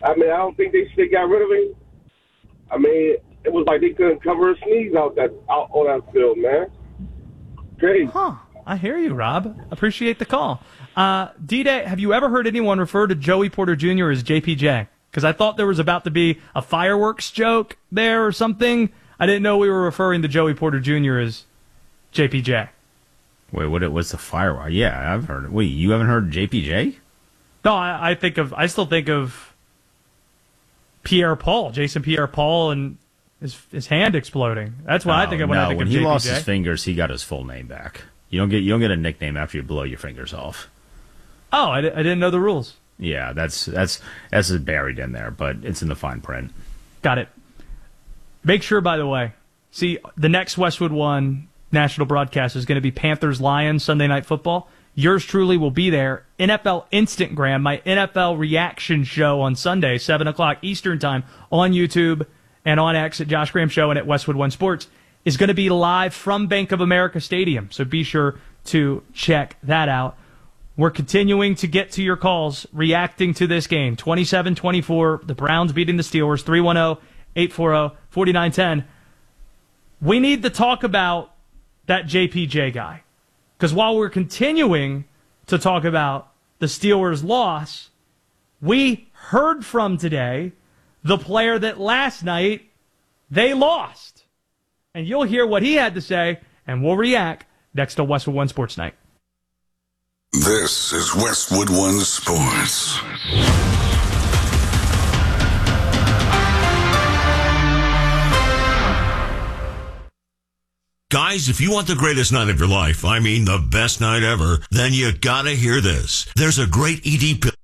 I mean, I don't think they should have got rid of him. I mean, it was like they couldn't cover a sneeze out on that field, man. Great. Huh. I hear you, Rob. Appreciate the call. D-Day, have you ever heard anyone refer to Joey Porter Jr. as JPJ? Because I thought there was about to be a fireworks joke there or something. I didn't know we were referring to Joey Porter Jr. as JPJ. Wait, what's the firework? Yeah, I've heard it. Wait, you haven't heard JPJ? No, I still think of Pierre-Paul, Jason Pierre-Paul, and his hand exploding. That's what I think of when I think of JPJ. When he lost his fingers, he got his full name back. You don't get a nickname after you blow your fingers off. Oh, I didn't know the rules. Yeah, that's buried in there, but it's in the fine print. Got it. Make sure, by the way, see, the next Westwood One national broadcast is going to be Panthers-Lions Sunday Night Football. Yours truly will be there. NFL Instantgram, my NFL reaction show on Sunday, 7 o'clock Eastern Time on YouTube and on X at Josh Graham Show and at Westwood One Sports, is going to be live from Bank of America Stadium. So be sure to check that out. We're continuing to get to your calls reacting to this game. 27-24, the Browns beating the Steelers, 310-840-4910. We need to talk about that JPJ guy. Because while we're continuing to talk about the Steelers' loss, we heard from today the player that last night they lost. And you'll hear what he had to say, and we'll react next to Westwood One Sports Night. This is Westwood One Sports. Guys, if you want the greatest night of your life, I mean the best night ever, then you gotta hear this. There's a great ED pill.